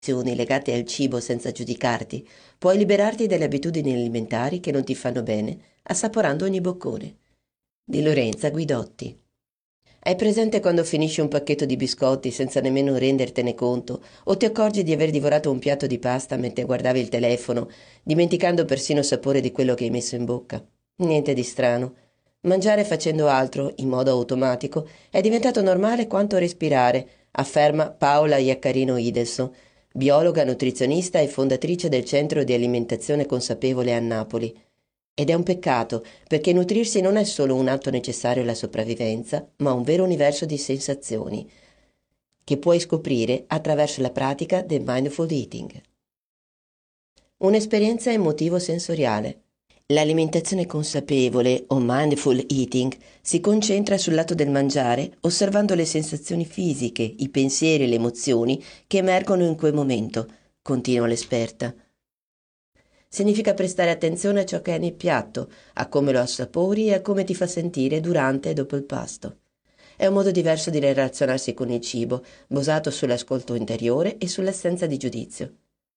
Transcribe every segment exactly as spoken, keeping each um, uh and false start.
legate al cibo senza giudicarti, puoi liberarti dalle abitudini alimentari che non ti fanno bene, assaporando ogni boccone. Di Lorenza Guidotti. Hai presente quando finisci un pacchetto di biscotti senza nemmeno rendertene conto, o ti accorgi di aver divorato un piatto di pasta mentre guardavi il telefono, dimenticando persino il sapore di quello che hai messo in bocca? Niente di strano. Mangiare facendo altro, in modo automatico, è diventato normale quanto respirare, afferma Paola Iaccarino Idelson, biologa, nutrizionista e fondatrice del Centro di Alimentazione Consapevole a Napoli. Ed è un peccato, perché nutrirsi non è solo un atto necessario alla sopravvivenza, ma un vero universo di sensazioni, che puoi scoprire attraverso la pratica del mindful eating. Un'esperienza emotivo-sensoriale. L'alimentazione consapevole, o mindful eating, si concentra sul lato del mangiare, osservando le sensazioni fisiche, i pensieri e le emozioni che emergono in quel momento, continua l'esperta. Significa prestare attenzione a ciò che è nel piatto, a come lo assapori e a come ti fa sentire durante e dopo il pasto. È un modo diverso di relazionarsi con il cibo, basato sull'ascolto interiore e sull'assenza di giudizio.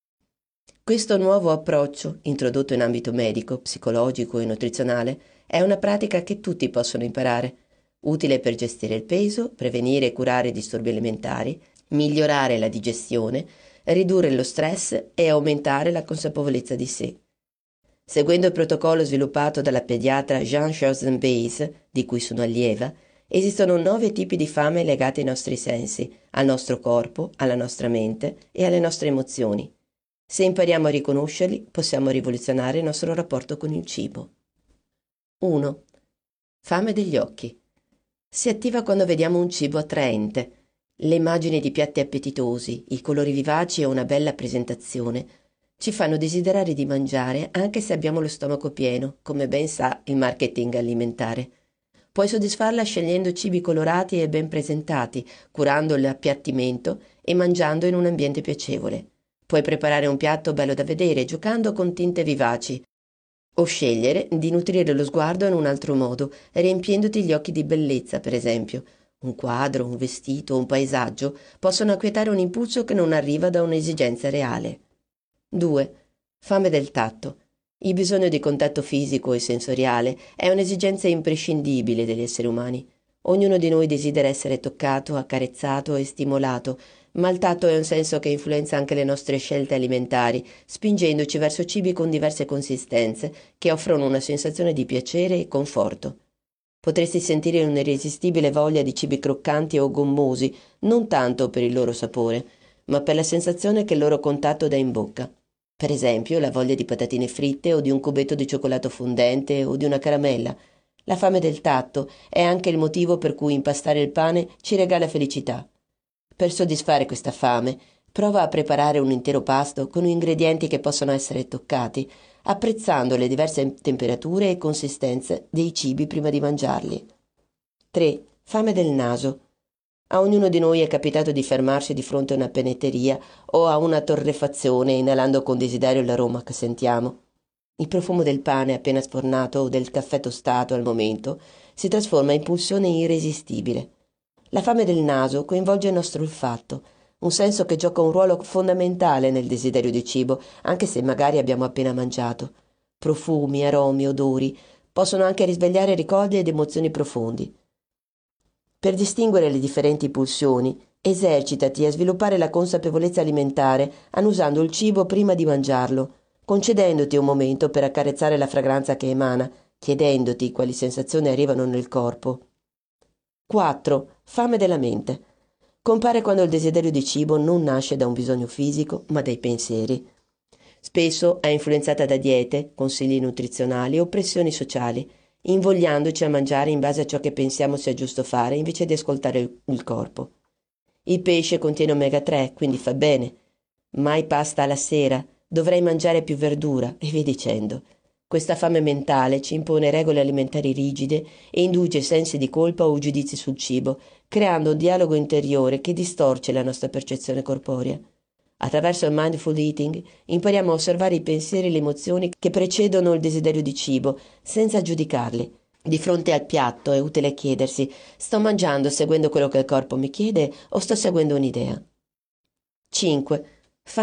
Questo nuovo approccio, introdotto in ambito medico, psicologico e nutrizionale, è una pratica che tutti possono imparare, utile per gestire il peso, prevenire e curare disturbi alimentari, migliorare la digestione, ridurre lo stress e aumentare la consapevolezza di sé. Seguendo il protocollo sviluppato dalla pediatra Jean Chosen Bayes, di cui sono allieva, esistono nove tipi di fame legati ai nostri sensi, al nostro corpo, alla nostra mente e alle nostre emozioni. Se impariamo a riconoscerli, possiamo rivoluzionare il nostro rapporto con il cibo. uno. Fame degli occhi. Si attiva quando vediamo un cibo attraente. Le immagini di piatti appetitosi, i colori vivaci e una bella presentazione ci fanno desiderare di mangiare anche se abbiamo lo stomaco pieno, come ben sa il marketing alimentare. Puoi soddisfarla scegliendo cibi colorati e ben presentati, curando l'appiattimento e mangiando in un ambiente piacevole. Puoi preparare un piatto bello da vedere giocando con tinte vivaci, o scegliere di nutrire lo sguardo in un altro modo, riempiendoti gli occhi di bellezza, per esempio. Un quadro, un vestito, un paesaggio possono acquietare un impulso che non arriva da un'esigenza reale. due. Fame del tatto. Il bisogno di contatto fisico e sensoriale è un'esigenza imprescindibile degli esseri umani. Ognuno di noi desidera essere toccato, accarezzato e stimolato, ma il tatto è un senso che influenza anche le nostre scelte alimentari, spingendoci verso cibi con diverse consistenze che offrono una sensazione di piacere e conforto. Potresti sentire un'irresistibile voglia di cibi croccanti o gommosi, non tanto per il loro sapore, ma per la sensazione che il loro contatto dà in bocca. Per esempio, la voglia di patatine fritte o di un cubetto di cioccolato fondente o di una caramella. La fame del tatto è anche il motivo per cui impastare il pane ci regala felicità. Per soddisfare questa fame, prova a preparare un intero pasto con ingredienti che possono essere toccati, apprezzando le diverse temperature e consistenze dei cibi prima di mangiarli. tre. Fame del naso. A ognuno di noi è capitato di fermarsi di fronte a una panetteria o a una torrefazione inalando con desiderio l'aroma che sentiamo. Il profumo del pane appena sfornato o del caffè tostato al momento si trasforma in pulsione irresistibile. La fame del naso coinvolge il nostro olfatto, un senso che gioca un ruolo fondamentale nel desiderio di cibo, anche se magari abbiamo appena mangiato. Profumi, aromi, odori possono anche risvegliare ricordi ed emozioni profondi. Per distinguere le differenti pulsioni, esercitati a sviluppare la consapevolezza alimentare annusando il cibo prima di mangiarlo, concedendoti un momento per accarezzare la fragranza che emana, chiedendoti quali sensazioni arrivano nel corpo. quattro. Fame della mente. Compare quando il desiderio di cibo non nasce da un bisogno fisico, ma dai pensieri. Spesso è influenzata da diete, consigli nutrizionali o pressioni sociali, invogliandoci a mangiare in base a ciò che pensiamo sia giusto fare invece di ascoltare il, il corpo. Il pesce contiene omega tre, quindi fa bene. Mai pasta alla sera, dovrei mangiare più verdura, e via dicendo. Questa fame mentale ci impone regole alimentari rigide e induce sensi di colpa o giudizi sul cibo, creando un dialogo interiore che distorce la nostra percezione corporea. Attraverso il mindful eating impariamo a osservare i pensieri e le emozioni che precedono il desiderio di cibo, senza giudicarli. Di fronte al piatto è utile chiedersi: sto mangiando seguendo quello che il corpo mi chiede o sto seguendo un'idea? cinque.